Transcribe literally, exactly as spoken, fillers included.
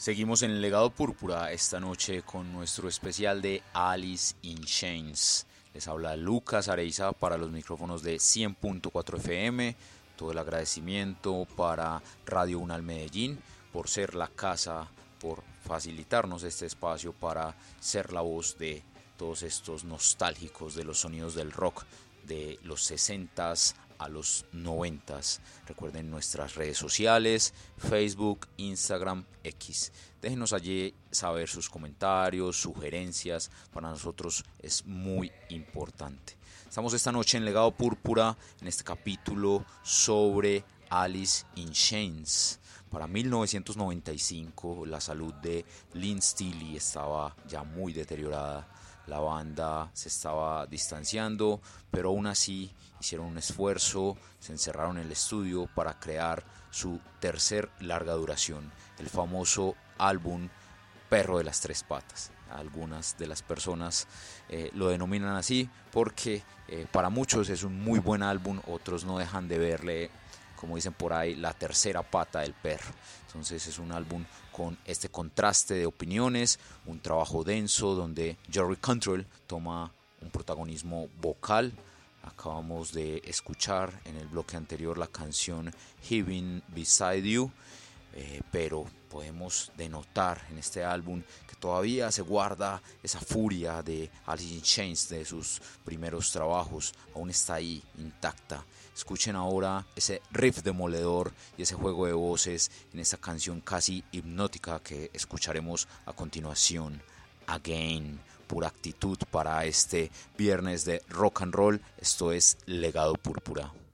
Seguimos en el Legado Púrpura esta noche con nuestro especial de Alice in Chains. Les habla Lucas Areiza para los micrófonos de cien punto cuatro F M. Todo el agradecimiento para Radio UNAL Medellín por ser la casa, por facilitarnos este espacio para ser la voz de todos estos nostálgicos de los sonidos del rock de los sesentas a los noventas. Recuerden nuestras redes sociales, Facebook, Instagram, X. Déjenos allí saber sus comentarios, sugerencias. Para nosotros es muy importante. Estamos esta noche en Legado Púrpura, en este capítulo sobre Alice in Chains. Para mil novecientos noventa y cinco la salud de Lynn Stilly estaba ya muy deteriorada. La banda se estaba distanciando, pero aún así hicieron un esfuerzo, se encerraron en el estudio para crear su tercer larga duración, el famoso álbum Perro de las Tres Patas. Algunas de las personas eh, lo denominan así porque eh, para muchos es un muy buen álbum, otros no dejan de verle, como dicen por ahí, la tercera pata del perro. Entonces es un álbum con este contraste de opiniones, un trabajo denso donde Jerry Cantrell toma un protagonismo vocal. Acabamos de escuchar en el bloque anterior la canción Heaven Beside You, eh, pero podemos denotar en este álbum que todavía se guarda esa furia de Alice in Chains de sus primeros trabajos, aún está ahí intacta. Escuchen ahora ese riff demoledor y ese juego de voces en esta canción casi hipnótica que escucharemos a continuación. Again, pura actitud para este viernes de rock and roll. Esto es Legado Púrpura.